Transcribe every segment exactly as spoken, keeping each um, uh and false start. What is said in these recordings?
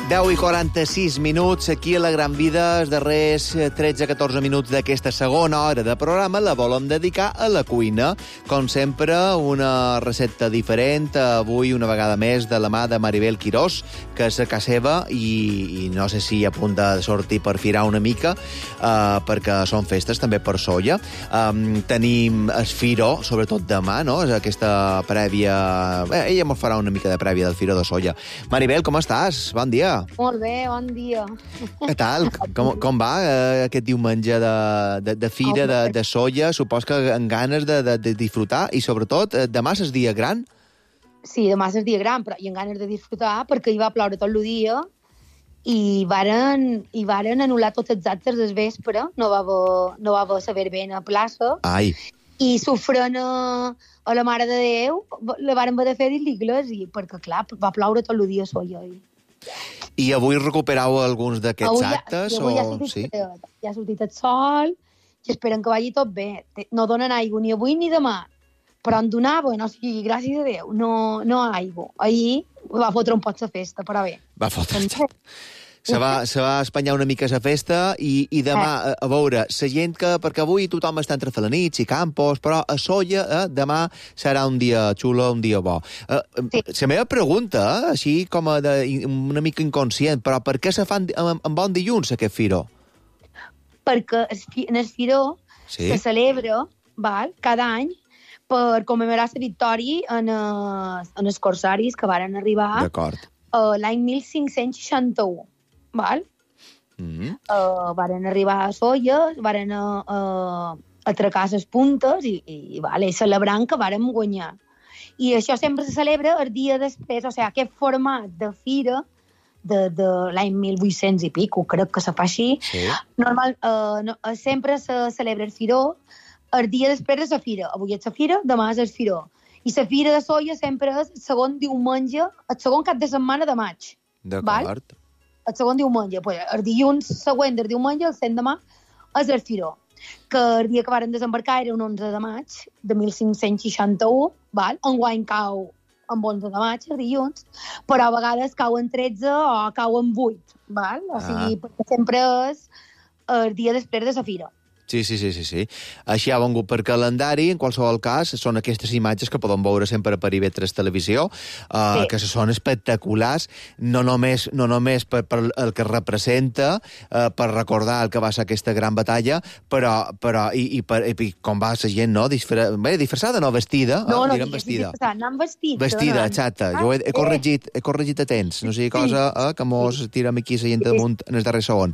deu i quaranta-sis minuts, aquí a la Gran Vida, els darrers tretze a catorze minuts d'aquesta segona hora de programa la volem dedicar a la cuina. Com sempre, una recepta diferent, avui una vegada més de la mà de Maribel Quirós, que és a casa seva i, i no sé si a punt de sortir per firar una mica, uh, perquè són festes també per Solla. Um, tenim el Firó, sobretot demà, no? És aquesta prèvia... Bé, ella ens farà una mica de prèvia del Firó de Solla. Maribel, com estàs? Bon dia. Molt bé, bon dia. Què tal? Com, com va eh, aquest diumenge de, de, de fira de, de Solla? Supos que amb ganes de, de, de disfrutar i, sobretot, eh, demà és el dia gran? Sí, demà és el dia gran, però hi ha ganes de disfrutar perquè hi va ploure tot el dia i varen, i varen anul·lar tots els actes del vespre, no va haver, no va haver saber ben a plaça. Ai. I s'ofrena a la Mare de Déu, la varen haver de fer dins l'església, perquè, clar, va ploure tot el dia a Solla. I... I avui recuperau alguns d'aquests ja, actes? Avui o... ja ha sortit, sí? ja ha sortit el sol i esperen que vagi tot bé. No donen aigua ni avui ni demà, però en donaven, o sigui, gràcies a Déu, no, no aigua. Ahir va fotre un pot de festa, però bé. Va fotre... Se va, se va espanyar una mica la festa i, i demà, a, a veure, la gent que... Perquè avui tothom està entre felanits i campos, però a Solla eh, demà serà un dia xulo, un dia bo. Eh, sí. La meva pregunta, eh, així com a de, una mica inconscient, però per què se fan en, en bon dilluns aquest Firó? Perquè en el Firó sí? se celebra, val, cada any per commemorar la victòria en, es, en els corsaris que varen arribar uh, l'any mil cinc-cents seixanta-u. Val? Mm-hmm. Uh, varen arribar a Solla, varen uh, uh, atracar les puntes i, i vale, celebrant que vàrem guanyar. I això sempre se celebra el dia després, o sigui, aquest format de fira de, de l'any mil vuit-cents i pico, crec que se fa així. Sí. Normal, uh, no, sempre se celebra el Firó el dia després de la fira. Avui és la fira, demà és el Firó. I la fira de Solla sempre és el segon diumenge, el segon cap de setmana de maig. D'acord. El segon diumenge, pues, el dilluns següent del diumenge, el cent demà, és el Firó, que el dia que varen desembarcar era un onze de maig de mil cinc-cents seixanta-u, val? Enguany cau amb onze de maig, el dilluns, però a vegades cau en tretze o cau en vuit, val? O sigui, ah. perquè sempre és el dia després de la fira. Sí, sí, sí, sí, sí. Així ha vengut per calendari, en qualsevol cas, són aquestes imatges que podem veure sempre per I V tres Televisió, uh, sí. que són espectaculars, no només, no només per, per el que representa, uh, per recordar el que va ser aquesta gran batalla, però, però i, i, per, i com va la gent, no? Disfra... Bé, disfressada, no, vestida. No, no, diguem vestida. Anant vestida. Vestida, no, exacte. Ah, jo he, he, corregit, he corregit a temps, no sigui cosa eh, que mos tirem aquí la gent damunt en el darrer segon.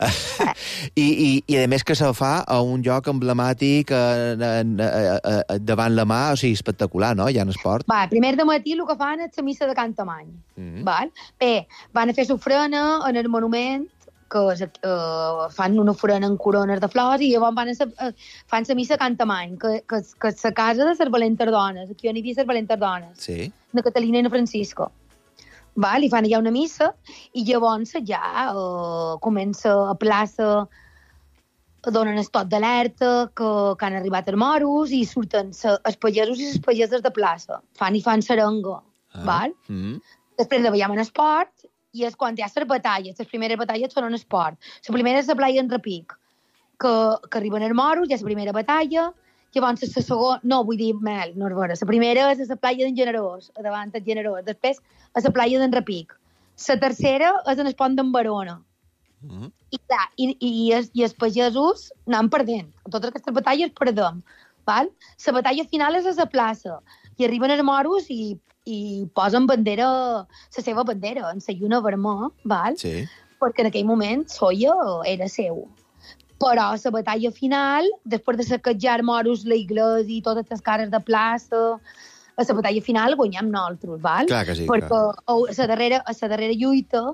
I, i, I a més que se fa a un lloc emblemàtic eh, eh, eh, davant la mà, o sigui, espectacular, no?, ja en esport. Va, primer de matí el que fan és la missa de Cantamany. Mm-hmm. Val? Bé, van a fer l'ofrena en el monument, que uh, fan una ofrena en corones de flors, i llavors van a ser, uh, fan la missa de Cantamany, que, que, que és la casa de les valentes dones, aquí on hi havia les valentes dones, sí. de Catalina i de Francisco. Val? I fan allà una missa, i llavors ja uh, comença a plaça, donen el tot d'alerta, que, que han arribat els moros, i surten els pagesos i les pageses de plaça. Fan i fan serenga, ah. val? Mm-hmm. Després la veiem en esport, i és quan hi ha les batalles. Les primeres batalles són en esport. La primera és la playa en Repic, que, que arriben els moros, hi ha la primera batalla, llavors la segona... No, vull dir, Mel, no és vera. La primera és a la playa d'en Generós, davant del Generós. Després a la playa d'en Repic. La tercera és en el pont d'en Barona. Mm-hmm. I clar, i, i, els, i els pagesos anant perdent. En totes aquestes batalles perdem. Val? La batalla final és a la plaça. I arriben els moros i, i posen bandera, la seva bandera, en la lluna vermella, val? Sí. Perquè en aquell moment Solla era seu. Però a la batalla final, després de saquejar moros la iglesia i totes les cares de plaça, a la batalla final guanyem nosaltres, val? Clar que sí, perquè clar. A la darrera, a la darrera lluita,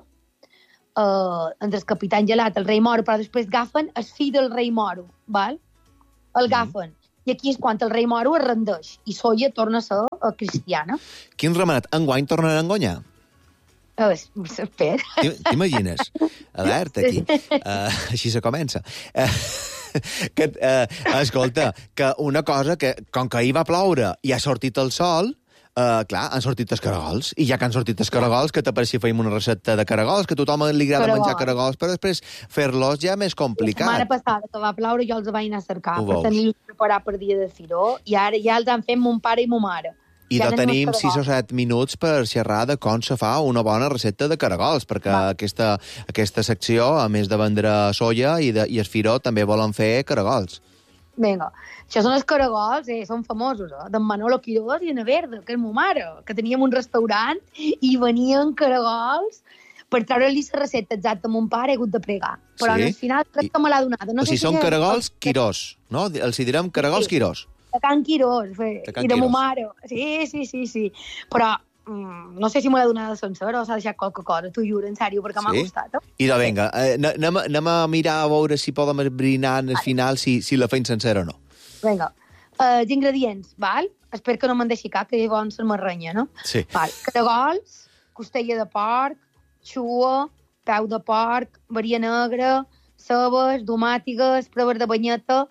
Uh, entre el capità Gelat, el rei Moro, però després agafen el fill del rei Moro, val? El agafen. Mm. I aquí és quan el rei Moro es rendeix i Solla torna a ser uh, cristiana. Quin remenat? Enguany tornaran a guanyar? Uh, espera. T'imagines? Alerta, aquí. Uh, així se comença. Uh, que, uh, escolta, que una cosa que, com que ahir va ploure i ha sortit el sol, Uh, clar, han sortit els caragols. I ja que han sortit els caragols, que t'apareixia fèiem una recepta de caragols, que a tothom li agrada Caragols. menjar caragols, però després fer-los ja més La setmana complicat. passada, que va ploure, jo els vaig anar a cercar Ho per veus. tenir-los preparat per dia de firó, i ara ja els han fet mon pare i mon mare. I Ja no tenim tenim els sis o caragols. set minuts per xerrar de com se fa una bona recepta de caragols, perquè Va. aquesta, aquesta secció, a més de vendre soia i, de, i el firó, també volen fer caragols. Vinga, això són els caragols, eh, són famosos, eh, d'en Manolo Quirós i en Verda, que és ma mare, que teníem un restaurant i venien caragols per treure-li la recepta exacta a mon pare, he hagut de pregar. Però Sí? al final crec que me l'ha donada. No O sé sigui, si són és- caragols Quirós, no? Els hi direm caragols Sí. Quirós. De Can Quirós, fe, De Can i de ma Quirós. mare. Sí, sí, sí, sí. Però mm, no sé si me l'ha donada sencera o s'ha deixat qualque cosa, t'ho juro, en sèrio, perquè m'ha Sí? gustat. Eh? I de vinga, eh, anem, a- anem a mirar a veure si podem esbrinar al final si, si la feim sencera o no. Vinga, uh, els ingredients, val? Espero que no me'n deixi cap, que llavors se'm arrenya, no? Sí. Val. Caragols, costella de porc, xua, peu de porc, varia negra, cebes, domàtigues, prever de banyeta,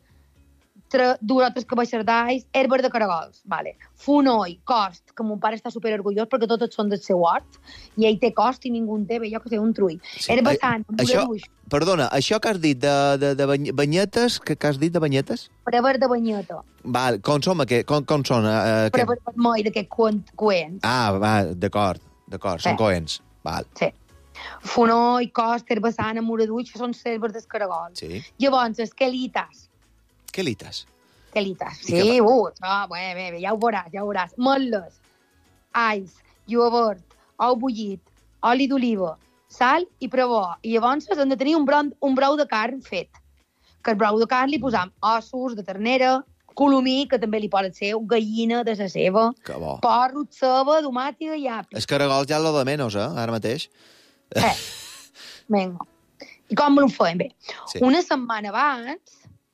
tre, dues o tres cabeixes d'alls, herbes de caragols, vale. Fonoll, cost, que mon pare està superorgullós perquè totes són del seu hort, i ell té cost i ningú en té, bé, jo que sé, un trull. Sí. Herba Eh, sana, això- buraduix, Perdona, això que has dit de, de, de bany- banyetes, que, que has dit de banyetes? prever de banyeta, Val, com som, aquest, com, com són? Uh, aquest... prever vermell d'aquest coent, Ah, va, d'acord, d'acord, són Sí. coents. Val, sí. Fonoll, cost, herba sana, muraduix, això són herbes dels caragols. sí. Llavors, esquelites, Què lites? Telites. I què Sí, uh, ah, bé, bé, bé, ja ho veuràs, ja ho veuràs. Motlles, alls, iogurt, ou bullit, oli d'oliva, sal i prebó. I llavors hem de tenir un, brou, un brou de carn fet. Que al brou de carn li posam ossos de ternera, colomí, que també li pot ser, gallina de la seva, Que bo. porro, ceba, tomàtiga i api. Els caragols ja lo de menys, eh, ara mateix. Eh, vinga. I com ho fem? Bé, Sí. una setmana abans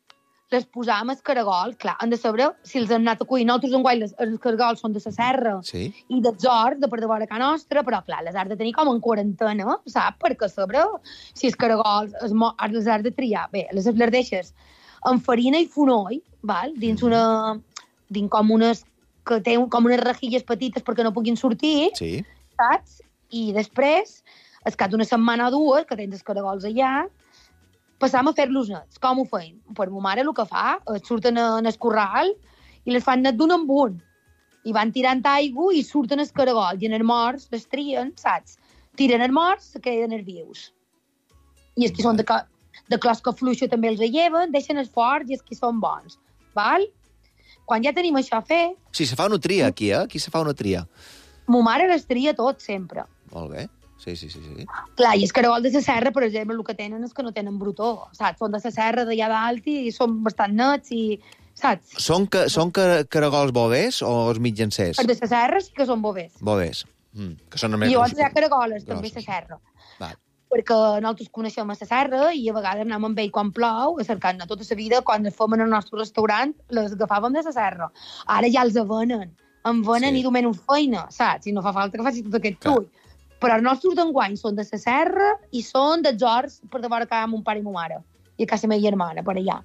les posam els caragols, clar, han de saber si els hem anat a cuir. Nosaltres enguany les, els caragols són de la serra Sí. i dels horts, de per de vora a casa nostra, però clar, les has de tenir com en quarantena, saps? Perquè a sobre, si els caragols els, mo- les has de triar. Bé, les, les deixes amb farina i fonoll, val? Dins Mhm. una... dins com unes que té un- com unes rejilles petites perquè no puguin sortir, Sí. saps? I després, al cap d'una setmana o dues, que tens els caragols allà, passam a fer-los nets. Com ho feim? Per ma mare el que fa, et surten en el corral i les fan net d'un en un. I van tirant aigua i surten els caragols. I en els morts les trien, saps? Tiren els morts, se queden els vius. I els que són de, ca- de closca fluixa també els lleven, deixen els forts i els que són bons. Val? Quan ja tenim això fet, Sí, se fa una tria aquí, eh? Aquí se fa una tria. ma mare les tria tot sempre. Molt bé. Sí, sí, sí, sí. Clar, i els caragols de la serra, per exemple, el que tenen és que no tenen brutó, saps? Són de la serra d'allà dalt i són bastant nets i, saps? Són, ca, són ca, caragols bovers o els mitjancers? Els de la serra sí que són bovers. Bovers. Mm, que són I només... llavors hi ha caragoles, també a grossos. la serra. Val. Perquè nosaltres coneixem a la serra i a vegades anem amb ell quan plou, a cercar-ne tota la vida, quan es fem en el nostre restaurant, les agafàvem de la serra. Ara ja els venen. En venen Sí. i du menys feina, saps? I no fa falta que facis tot aquest Clar. trull. Però els nostres d'enguany són de la serra i són dels horts per de vora casa mon pare i ma mare. I a casa meva germana, per allà.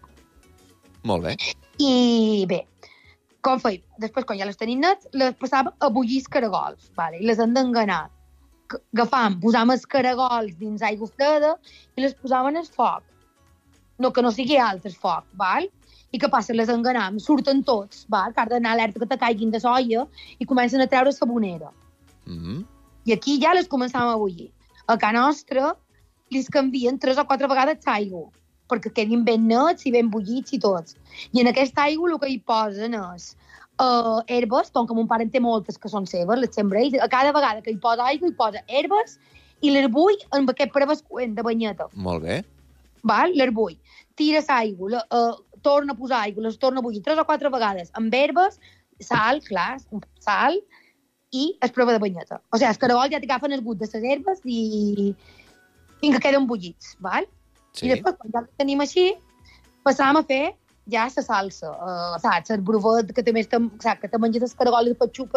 Molt bé. I bé, com feim? Després, quan ja les tenim nets, les passàvem a bullir els caragols, vale? I les hem d'enganar. C- Agafam, posam els caragols dins aigua freda i les posàvem al foc. No, que no sigui alt el foc, val? I què passa? Les enganam, surten tots, val? Que has d'anar alerta que te caiguin de soia i comencen a treure sabonera. Mm -hmm. I aquí ja les començam a bullir. A casa nostra li canvien tres o quatre vegades l'aigua, perquè quedin ben nets i ben bullits i tots. I en aquesta aigua el que hi posen és uh, herbes, com que mon pare en té moltes que són seves, les sembra ell. A cada vegada que hi posa aigua, hi posa herbes i les bull amb aquest prebescuent de banyeta. Molt bé. Val? Les bull. Tires aigua, la, uh, torna a posar aigua, les torna a bullir tres o quatre vegades amb herbes, sal, clar, sal, i es prova de banyeta. O sigui, els caragols ja t'agafen el gust de les herbes i fins que queden bullits, val? Sí. I després, quan ja els tenim així, passam a fer ja la salsa, uh, saps? El brovet que també estem, saps? Que te menges el caragol i després xupes